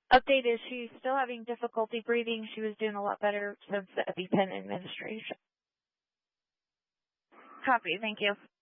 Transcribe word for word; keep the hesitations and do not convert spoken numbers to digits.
Update is she's still having difficulty breathing. She was doing a lot better since the EpiPen administration. Copy. Thank you.